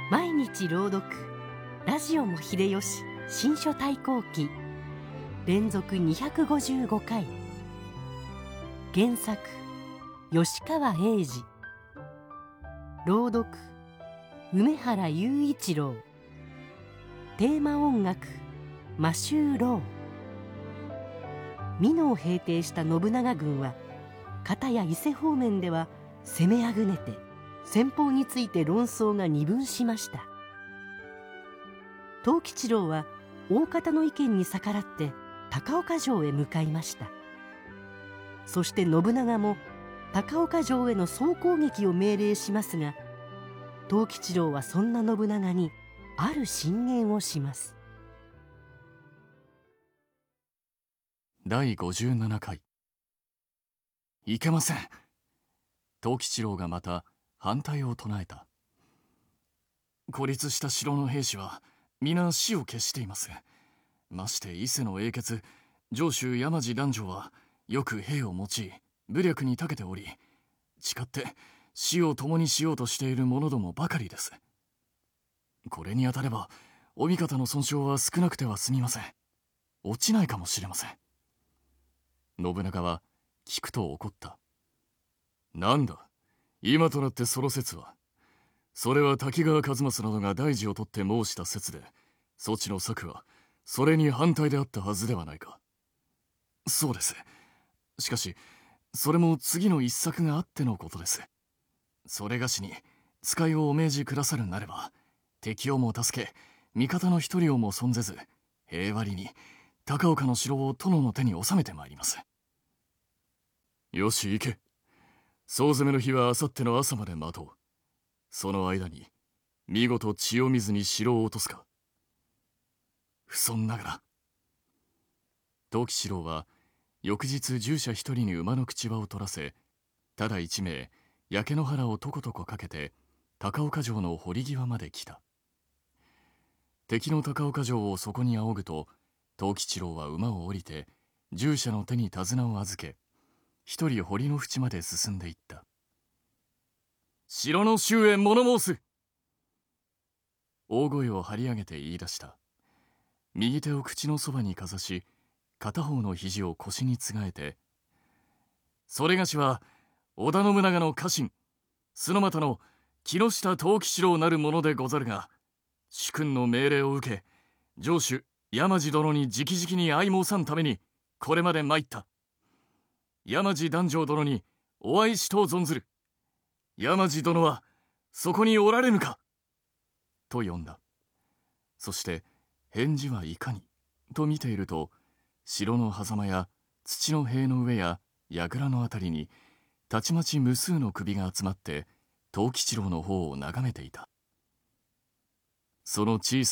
毎日朗読ラジオも秀吉新書対抗記連続255回。原作吉川英治、朗読梅原雄一郎、テーマ音楽マシュー・ロー。美濃を平定した信長軍は片や伊勢方面では攻めあぐねて先方について論争が二分しました。藤吉郎は大方の意見に逆らって高岡城へ向かいました。そして信長も高岡城への総攻撃を命令しますが、藤吉郎はそんな信長にある進言をします。 第57回。いけません。藤吉郎がまた反対を唱えた。孤立した城の兵士は皆死を決しています。まして伊勢の英傑上州山地男女はよく兵を用い武略に長けており、誓って死を共にしようとしている者どもばかりです。これにあたればお味方の損傷は少なくては済みません。落ちないかもしれません。信長は聞くと怒った。なんだ、今となってその説は。それは滝川一益などが大事をとって申した説で、そちの策はそれに反対であったはずではないか。そうです。しかしそれも次の一策があってのことです。それがしに使いをお命じくださるなれば、敵をも助け味方の一人をも損ぜず平和裏に高岡の城を殿の手に収めてまいります。よし行け。総攻めの日はあさっての朝まで待とう。その間に見事血を見ずに城を落とすか。不遜ながら。藤吉郎は翌日従者一人に馬の口輪を取らせ、ただ一名焼け野原をとことこかけて高岡城の堀際まで来た。敵の高岡城をそこに仰ぐと、藤吉郎は馬を降りて従者の手に手綱を預け、一人堀の淵まで進んでいった。城の衆へ物申す。大声を張り上げて言い出した。右手を口のそばにかざし、片方の肘を腰につがえて、それがしは織田信長の家臣洲俣の木下藤吉郎なるものでござるが、主君の命令を受け城主山地殿に直々に相申さんためにこれまで参った。山地男女殿にお会いしとう存ずる。山地殿はそこにおられぬか。と呼んだ。そして返事はいかにと見ていると、城の狭間や土の塀の上や櫓のあたりにたちまち無数の首が集まって藤吉郎の方を眺めていた。その小さ